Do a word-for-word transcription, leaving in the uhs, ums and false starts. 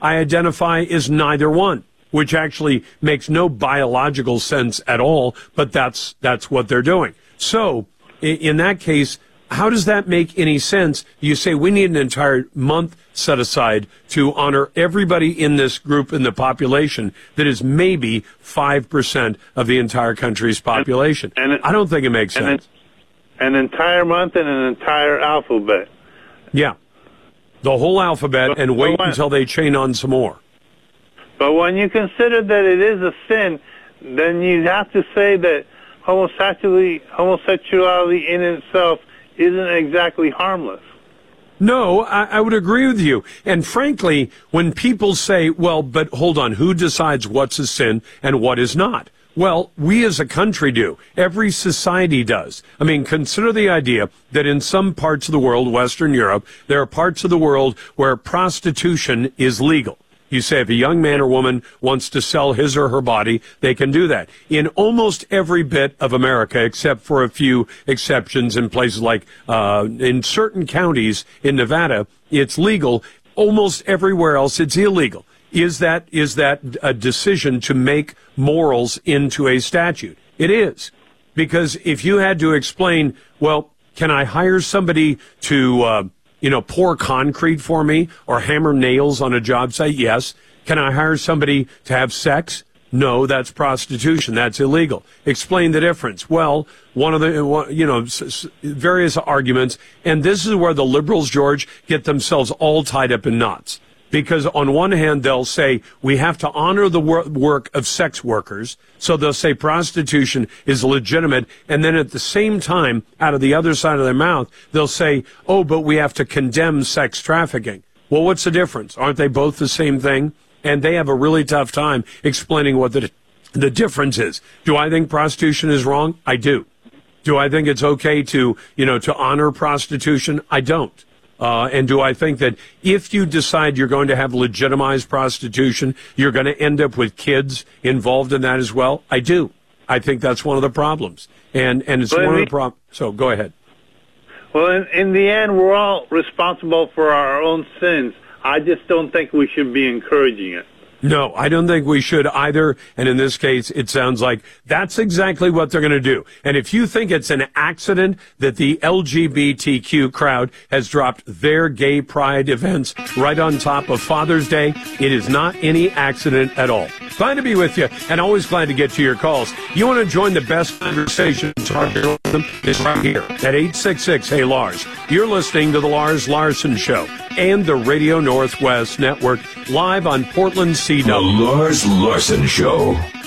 I identify as neither one, which actually makes no biological sense at all, but that's that's what they're doing. So in that case, how does that make any sense? You say we need an entire month set aside to honor everybody in this group in the population that is maybe five percent of the entire country's population. And, and it, I don't think it makes and sense. An entire month and an entire alphabet. Yeah. The whole alphabet but, and wait when, until they chain on some more. But when you consider that it is a sin, then you have to say that homosexuality, homosexuality in itself isn't exactly harmless. No, I, I would agree with you. And frankly, when people say, well, but hold on, who decides what's a sin and what is not? Well, we as a country do. Every society does. I mean, consider the idea that in some parts of the world, Western Europe, there are parts of the world where prostitution is legal. You say if a young man or woman wants to sell his or her body, they can do that. In almost every bit of America, except for a few exceptions in places like uh, in certain counties in Nevada, it's legal. Almost everywhere else, it's illegal. Is that is that a decision to make morals into a statute? It is. Because if you had to explain, well, can I hire somebody to uh, you know, pour concrete for me or hammer nails on a job site? Yes. Can I hire somebody to have sex? No, that's prostitution. That's illegal. Explain the difference. Well, one of the, you know, various arguments. And this is where the liberals, George, get themselves all tied up in knots. Because on one hand, they'll say we have to honor the wor- work of sex workers. So they'll say prostitution is legitimate. And then at the same time, out of the other side of their mouth, they'll say, oh, but we have to condemn sex trafficking. Well, what's the difference? Aren't they both the same thing? And they have a really tough time explaining what the, the difference is. Do I think prostitution is wrong? I do. Do I think it's okay to, you know, to honor prostitution? I don't. Uh, and do I think that if you decide you're going to have legitimized prostitution, you're going to end up with kids involved in that as well? I do. I think that's one of the problems. And and it's but one the, of the problems. So go ahead. Well, in, in the end, we're all responsible for our own sins. I just don't think we should be encouraging it. No, I don't think we should either. And in this case, it sounds like that's exactly what they're going to do. And if you think it's an accident that the L G B T Q crowd has dropped their gay pride events right on top of Father's Day, it is not any accident at all. Glad to be with you, and always glad to get to your calls. You want to join the best conversation with them? It's right here at eight six six, hey Lars. You're listening to the Lars Larson Show and the Radio Northwest Network, live on Portland C W. The Lars Larson Show.